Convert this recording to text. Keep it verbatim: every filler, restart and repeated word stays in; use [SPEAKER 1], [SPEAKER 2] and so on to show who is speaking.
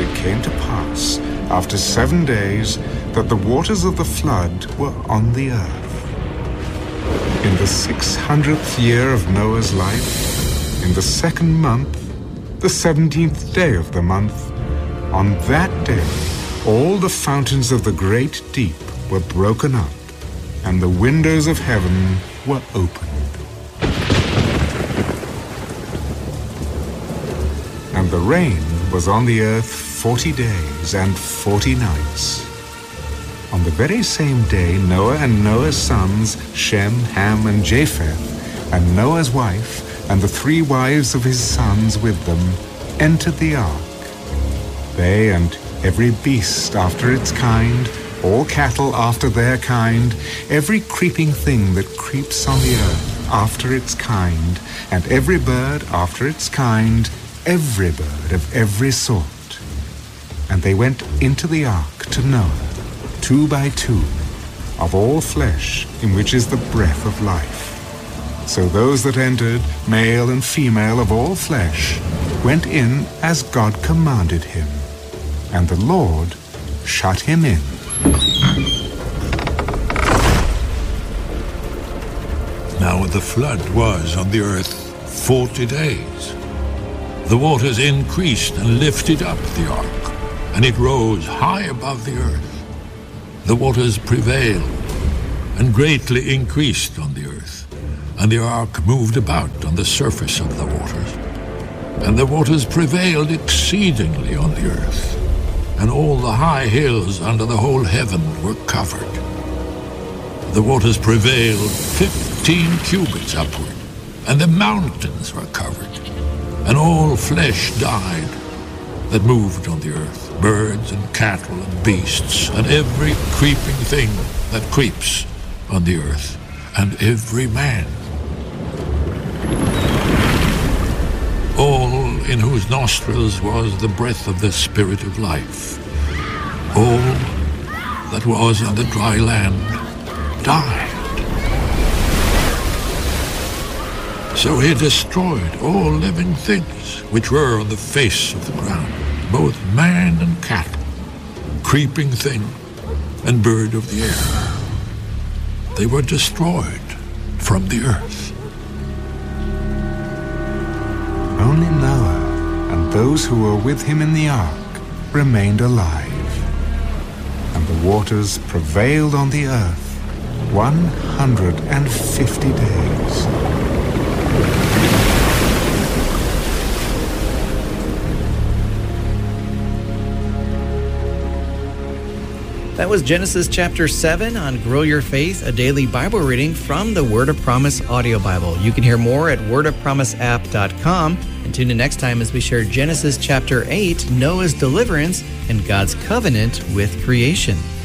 [SPEAKER 1] it came to pass, after seven days, that the waters of the flood were on the earth. In the six hundredth year of Noah's life, in the second month, the seventeenth day of the month, on that day, all the fountains of the great deep were broken up, and the windows of heaven were opened. And the rain was on the earth forty days and forty nights. On the very same day, Noah and Noah's sons, Shem, Ham, and Japheth, and Noah's wife, and the three wives of his sons with them, entered the ark. They and every beast after its kind, all cattle after their kind, every creeping thing that creeps on the earth after its kind, and every bird after its kind, every bird of every sort. And they went into the ark to Noah, two by two, of all flesh, in which is the breath of life. So those that entered, male and female of all flesh, went in as God commanded him. And the Lord shut him in.
[SPEAKER 2] Now the flood was on the earth forty days. The waters increased and lifted up the ark, and it rose high above the earth. The waters prevailed and greatly increased on the earth, and the ark moved about on the surface of the waters. And the waters prevailed exceedingly on the earth, and all the high hills under the whole heaven were covered. The waters prevailed fifteen cubits upward, and the mountains were covered, and all flesh died that moved on the earth, birds and cattle and beasts, and every creeping thing that creeps on the earth, and every man. All in whose nostrils was the breath of the Spirit of life. All that was on the dry land died. So he destroyed all living things which were on the face of the ground, both man and cattle, creeping thing and bird of the air. They were destroyed from the earth.
[SPEAKER 1] Only Noah and those who were with him in the ark remained alive. And the waters prevailed on the earth one hundred and fifty days.
[SPEAKER 3] That was Genesis chapter seven on Grow Your Faith, a daily Bible reading from the Word of Promise audio Bible. You can hear more at word of promise app dot com. And tune in next time as we share Genesis chapter eight, Noah's deliverance and God's covenant with creation.